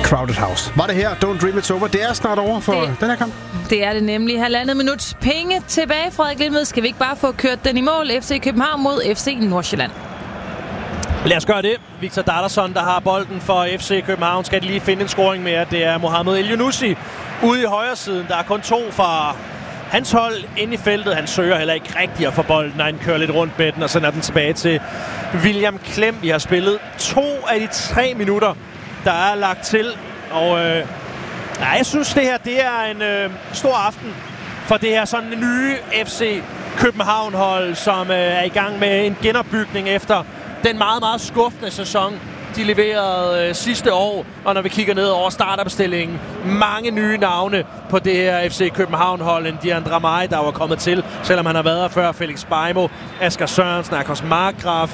Crowded House. Var det her? Don't Dream It's Over. Det er snart over for den her kamp. Det er det nemlig. 1,5 minuts penge tilbage, Frederik Lindved. Skal vi ikke bare få kørt den i mål? FC København mod FC Nordsjælland. Lad os gøre det. Victor Dardasson, der har bolden for FC København, skal lige finde en scoring mere. Det er Mohamed Elyounoussi ude i højre siden. Der er kun 2 fra hans hold inde i feltet. Han søger heller ikke rigtig at få bolden, når han kører lidt rundt med den, og sender den tilbage til William Klem. Vi har spillet 2 af de 3 minutter, der er lagt til. Og jeg synes, det her det er en stor aften for det her sådan nye FC København-hold, som er i gang med en genopbygning efter den meget, meget skuffende sæson, de leverede sidste år. Og når vi kigger ned over starterbestillingen, mange nye navne på det her FC København-hold. En Dian Dramay, der var kommet til, selvom han har været her før. Felix Beimo, Asger Sørensen, Akos Markgraf,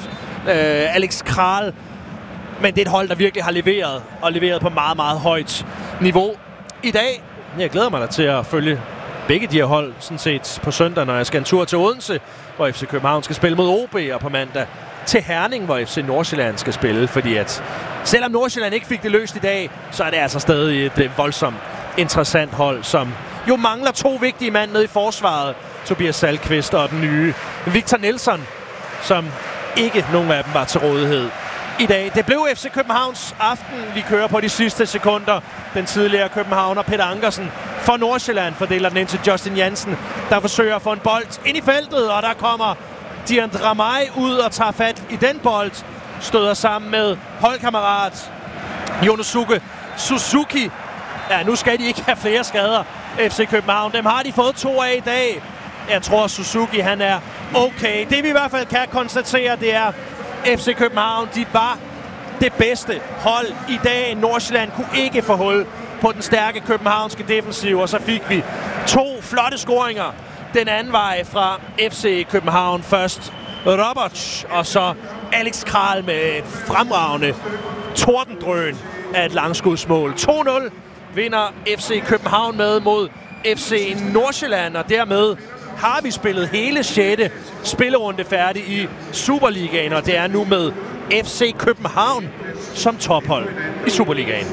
Alex Kral. Men det er et hold, der virkelig har leveret, og leveret på meget, meget højt niveau. I dag, jeg glæder mig da til at følge begge de her hold sådan set på søndag, når jeg skal en tur til Odense, hvor FC København skal spille mod OB, og på mandag til Herning, hvor FC Nordsjælland skal spille. Fordi at selvom Nordsjælland ikke fik det løst i dag, så er det altså stadig et voldsomt interessant hold, som jo mangler 2 vigtige mand nede i forsvaret. Tobias Salkvist og den nye Victor Nelson, som ikke nogen af dem var til rådighed i dag. Det blev FC Københavns aften. Vi kører på de sidste sekunder. Den tidligere københavner Peter Ankersen for Nordsjælland fordeler den ind til Justin Jansen, der forsøger at få en bold ind i feltet, og der kommer Dian Dramay ud og tager fat i den bold. Støder sammen med holdkammerat Yonosuke Suzuki. Ja, nu skal de ikke have flere skader, FC København. Dem har de fået 2 af i dag. Jeg tror, Suzuki han er okay. Det vi i hvert fald kan konstatere, det er, FC København, de var det bedste hold i dag. Nordsjælland kunne ikke få hul på den stærke københavnske defensiv, og så fik vi 2 flotte scoringer den anden vej fra FC København. Først Roberts, og så Alex Kral med et fremragende tordendrøn af et langskudsmål. 2-0 vinder FC København med mod FC Nordsjælland, og dermed har vi spillet hele 6. spillerunde færdig i Superligaen, og det er nu med FC København som tophold i Superligaen.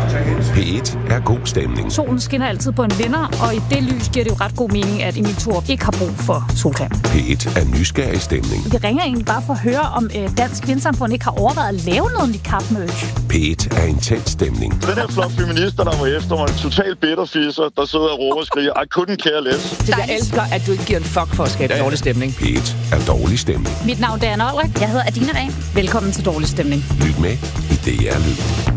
P1 er god stemning. Solen skinner altid på en vinder, og i det lys giver det jo ret god mening, at Emil Thorup ikke har brug for solcreme. P1 er nysgerrig stemning. Vi ringer egentlig bare for at høre, om Dansk Vindsamfund ikke har overvejet at lave noget niqab-merch. P1 er intens stemning. Den her flok feminister, der var efter mig, en total bitterfisser, der sidder og råber og skriger, I couldn't care less. Jeg elsker, at du ikke giver en fuck for at skabe dårlig stemning. P1 er dårlig stemning. Mit navn er Anna Olrik. Jeg hedder Adina Dahl. Velkommen til Dårlig Stemning. Lyt med i DR Lyd.